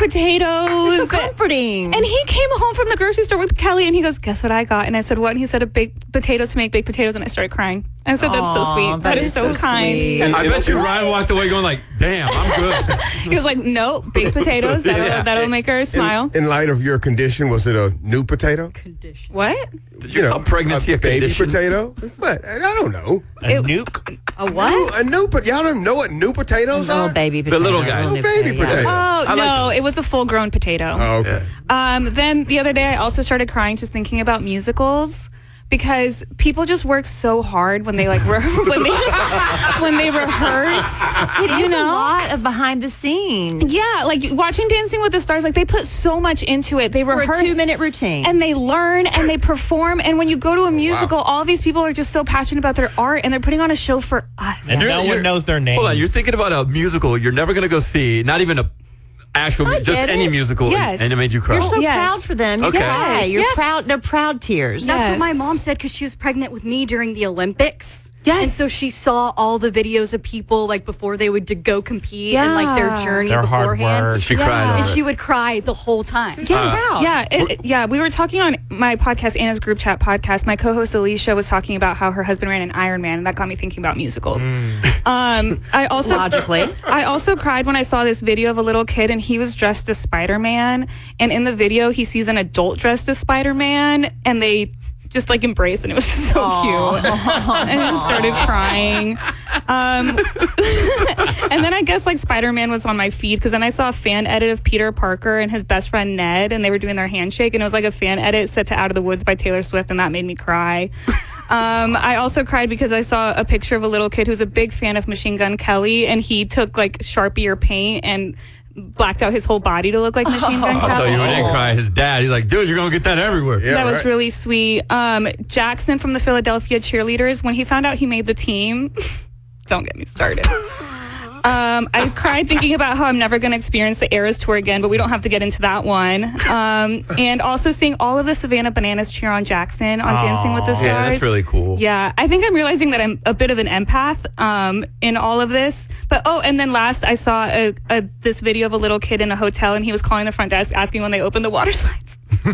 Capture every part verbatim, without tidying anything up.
potatoes. So comforting. And he came home from the grocery store with Kelly, and he goes, guess what I got? And I said, what? And he said, a baked potatoes to make baked potatoes, and I started crying. I said, that's so sweet. That that is, is so, so kind. sweet. I bet you Ryan walked away going like, damn, I'm good. He was like, no, baked potatoes. That'll, Yeah. that'll make her smile. In, in light of your condition, was it a new potato? Condition. What? Did you call pregnancy a a baby condition? potato? What? I don't know. A It- nuke? A what? A new, but y'all don't know what new potatoes Little are? baby potato. little guys. Little baby Yeah. potato. Oh, I like no, those. it was a full-grown potato. Oh, okay. Um, then the other day, I also started crying just thinking about musicals because people just work so hard when they like re- when they when they rehearse. It you is know? a lot of behind the scenes. Yeah, like watching Dancing with the Stars, like they put so much into it. They For rehearse a two-minute routine. and they learn and they perform. And when you go to a musical, all these people are just so passionate about their art and they're putting on a show for us. And You're- no you're- one knows their name. Hold on, you're thinking about a musical you're never going to go see, not even a actual, I mu- just get any it. musical, and- Yes. and it made you cry. You're so Yes. proud for them. You Okay. cry. You're Yes. proud. They're proud tears. That's what my Yes. mom said because she was pregnant with me during the Olympics. Yes. And so she saw all the videos of people like before they would to go compete and like their Yeah. journey Their hard beforehand. work. she Yeah. cried over And it. she would cry the whole time. Yes. Wow. Yeah. It, it- yeah. We were talking on my podcast, Anna's Group Chat podcast. My co-host Alicia was talking about how her husband ran an Ironman, and that got me thinking about musicals. Um, I also Logically. I also cried when I saw this video of a little kid, and he was dressed as Spider-Man. And in the video, he sees an adult dressed as Spider-Man, and they just like embrace, and it was just so cute. And I just started crying. Um, and then I guess like Spider-Man was on my feed because then I saw a fan edit of Peter Parker and his best friend Ned, and they were doing their handshake, and it was like a fan edit set to Out of the Woods by Taylor Swift, and that made me cry. Um, I also cried because I saw a picture of a little kid who's a big fan of Machine Gun Kelly, and he took like Sharpie or paint and blacked out his whole body to look like Machine Gun I'll tell Kelly. you who didn't cry. His dad. He's like, dude, you're going to get that everywhere. Yeah, That was right. really sweet. Um, Jackson from the Philadelphia Cheerleaders, when he found out he made the team, don't get me started. Um, I cried thinking about how I'm never going to experience the Eras Tour again, but we don't have to get into that one. Um, and also seeing all of the Savannah Bananas cheer on Jackson on Dancing with the Stars. Yeah, that's really cool. Yeah, I think I'm realizing that I'm a bit of an empath um, in all of this. But oh, and then last I saw a, a, this video of a little kid in a hotel, and he was calling the front desk asking when they opened the water slides. The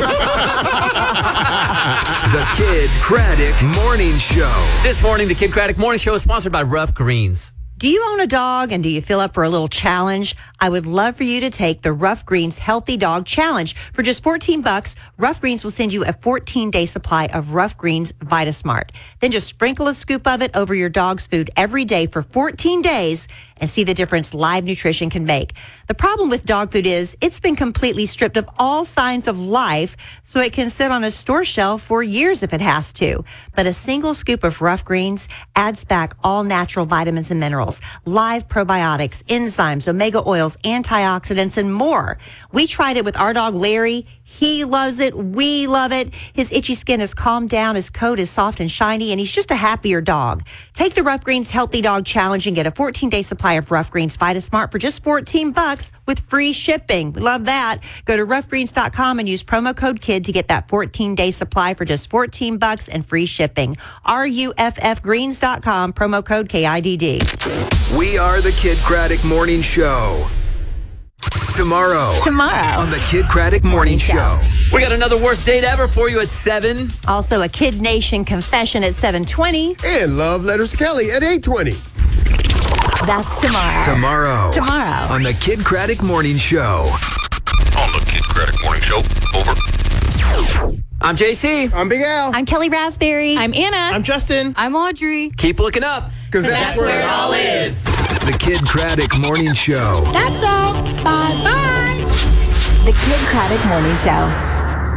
Kid Craddock Morning Show. This morning, the Kid Craddock Morning Show is sponsored by Rough Greens. Do you own a dog and do you feel up for a little challenge? I would love for you to take the Rough Greens Healthy Dog Challenge. For just fourteen bucks, Rough Greens will send you a fourteen day supply of Rough Greens VitaSmart. Then just sprinkle a scoop of it over your dog's food every day for fourteen days and see the difference live nutrition can make. The problem with dog food is it's been completely stripped of all signs of life, so it can sit on a store shelf for years if it has to. But a single scoop of Rough Greens adds back all natural vitamins and minerals, live probiotics, enzymes, omega oils, antioxidants, and more. We tried it with our dog Larry. He loves it. We love it. His itchy skin has calmed down. His coat is soft and shiny, and he's just a happier dog. Take the Rough Greens Healthy Dog Challenge and get a fourteen day supply of Rough Greens VitaSmart for just fourteen bucks with free shipping. We love that. Go to rough greens dot com and use promo code KID to get that fourteen day supply for just fourteen bucks and free shipping. R U F F greens dot com, promo code K I D D. We are the Kid Craddock Morning Show. Tomorrow. Tomorrow. On the Kid Craddock Morning Show. We got another worst date ever for you at seven. Also, a Kid Nation confession at seven twenty. And love letters to Kelly at eight twenty. That's tomorrow. Tomorrow. Tomorrow. On the Kid Craddock Morning Show. On the Kid Craddock Morning Show. Over. I'm J C. I'm Big Al. I'm Kelly Raspberry. I'm Anna. I'm Justin. I'm Audrey. Keep looking up. Because that's, where it all is. The Kid Craddock Morning Show. That's all. Bye bye. The Kid Craddock Morning Show.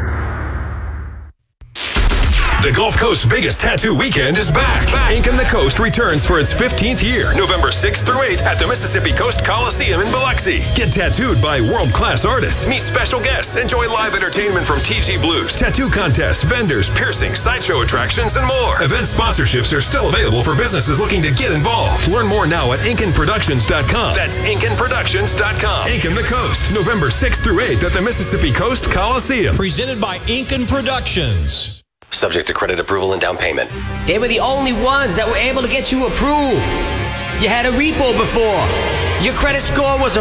The Gulf Coast's biggest tattoo weekend is back. Ink in the Coast returns for its fifteenth year, November sixth through eighth at the Mississippi Coast Coliseum in Biloxi. Get tattooed by world-class artists, meet special guests, enjoy live entertainment from T G Blues, tattoo contests, vendors, piercings, sideshow attractions, and more. Event sponsorships are still available for businesses looking to get involved. Learn more now at inkin productions dot com. That's inkin productions dot com. Ink in the Coast, November sixth through eighth at the Mississippi Coast Coliseum. Presented by Incan Productions. Subject to credit approval and down payment. They were the only ones that were able to get you approved. You had a repo before. Your credit score was a